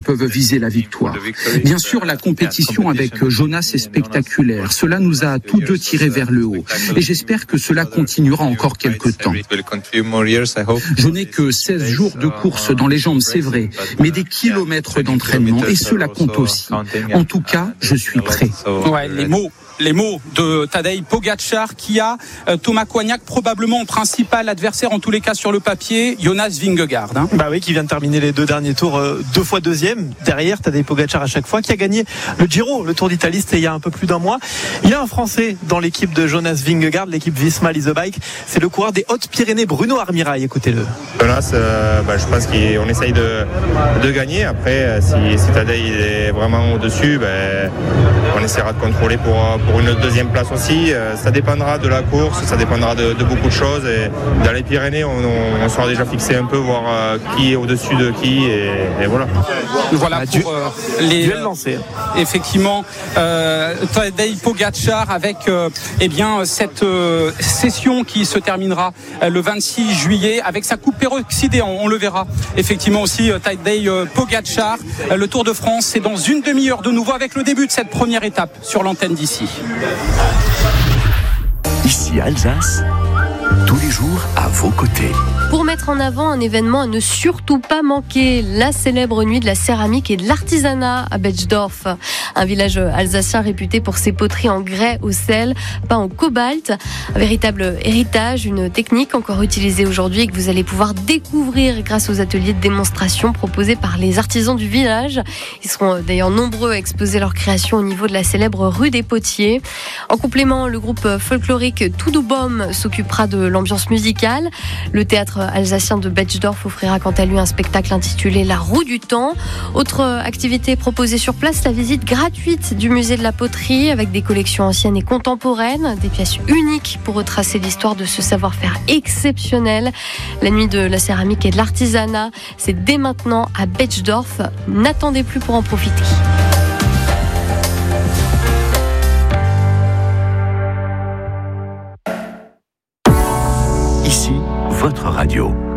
peuvent viser la victoire. Bien sûr, la compétition avec Jonas est spectaculaire. Cela nous a tous deux tirés vers le haut. Et j'espère que cela continuera encore quelques temps. Je n'ai que 16 jours de course dans les jambes, c'est vrai, mais des kilomètres d'entraînement, et cela compte aussi. En tout cas, je suis prêt. Ouais, les mots de Tadej Pogačar qui a Thomas Coignac probablement en principal adversaire, en tous les cas sur le papier, Jonas Vingegaard. Bah oui, qui vient de terminer les 2 derniers tours 2 fois deuxième derrière Tadej Pogačar à chaque fois, qui a gagné le Giro, le Tour d'Italie, c'était il y a un peu plus d'un mois. Il y a un Français dans l'équipe de Jonas Vingegaard, l'équipe Visma Lease Bike, c'est le coureur des Hautes-Pyrénées, Bruno Armirail. Écoutez-le. Jonas, je pense qu'on essaye de gagner. Après, si Tadej est vraiment au-dessus, on essaiera de contrôler pour une deuxième place aussi. Ça dépendra de la course, ça dépendra de beaucoup de choses. Et dans les Pyrénées, on sera déjà fixé un peu, voir qui est au-dessus de qui. Et voilà. Voilà pour les duels lancés. Effectivement, Tadej Pogačar avec cette session qui se terminera le 26 juillet avec sa coupe peroxydée. On le verra effectivement aussi. Tadej Pogačar, le Tour de France, c'est dans une demi-heure de nouveau avec le début de cette première étape sur l'antenne d'ici. Ici Alsace, tous les jours à vos côtés. Pour mettre en avant un événement à ne surtout pas manquer, la célèbre nuit de la céramique et de l'artisanat à Betschdorf, un village alsacien réputé pour ses poteries en grès au sel, peint en cobalt, un véritable héritage, une technique encore utilisée aujourd'hui et que vous allez pouvoir découvrir grâce aux ateliers de démonstration proposés par les artisans du village. Ils seront d'ailleurs nombreux à exposer leur création au niveau de la célèbre rue des Potiers. En complément, le groupe folklorique Tudubom s'occupera de l'ambiance musicale. Le théâtre alsacien de Betschdorf offrira quant à lui un spectacle intitulé La Roue du Temps. Autre activité proposée sur place, la visite gratuite du musée de la poterie avec des collections anciennes et contemporaines, des pièces uniques pour retracer l'histoire de ce savoir-faire exceptionnel. La nuit de la céramique et de l'artisanat, c'est dès maintenant à Betschdorf. N'attendez plus pour en profiter. Ici, votre radio.